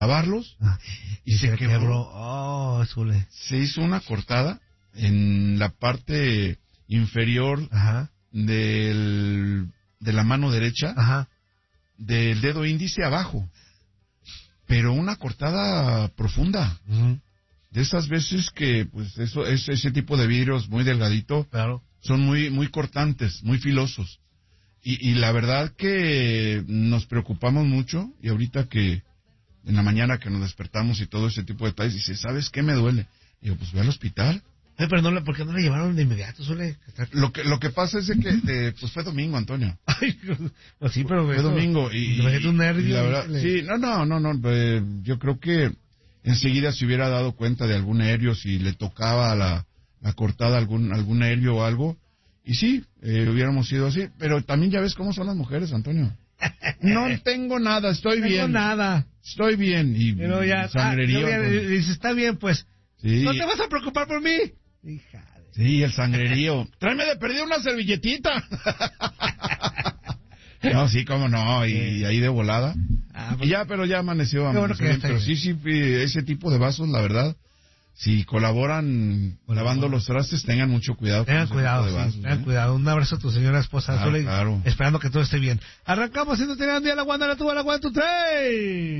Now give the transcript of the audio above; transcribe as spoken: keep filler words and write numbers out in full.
lavarlos Ah, y, y se, se quebró. quebró. Oh, Zule. Se hizo una cortada en la parte inferior Ajá. del de la mano derecha, Ajá. del dedo índice abajo, pero una cortada profunda. Uh-huh. De esas veces que, pues, eso es ese tipo de vidrios muy delgadito, claro, son muy muy cortantes, muy filosos. Y, y la verdad que nos preocupamos mucho, y ahorita que en la mañana que nos despertamos y todo ese tipo de detalles, dice, ¿sabes qué me duele? Digo, pues ve al hospital. Eh, pero no, ¿por qué no le llevaron de inmediato, Zule? Lo que lo que pasa es de que eh, pues fue domingo, Antonio. Ay, pues sí, pero fue eso, domingo y, y un nervio, y la verdad, sí, no, no, no, no, eh, yo creo que enseguida se hubiera dado cuenta de algún aéreo, si le tocaba la, la cortada algún algún aéreo o algo, y sí, eh, hubiéramos ido así, pero también ya ves cómo son las mujeres, Antonio. No tengo nada, estoy no bien. No tengo nada. Estoy bien y pero ya, sangrerío. Ah, pues, dice, está bien, pues. Sí. ¿No te vas a preocupar por mí? Hija de... Sí, el sangrerío. Tráeme de perdido una servilletita. No, sí, cómo no, y, y ahí de volada. Ah, pues, y ya, pero ya amaneció, amaneció bien, pero sí, sí, ese tipo de vasos, la verdad, si colaboran bueno, lavando bueno. los trastes, tengan mucho cuidado. Tengan con cuidado, ese tipo de vasos, sí, tengan ¿eh? cuidado. Un abrazo a tu señora esposa, claro, Zule, claro. esperando que todo esté bien. Arrancamos, siendo tirando día la guanda, la tuba, la guanda, tu tres.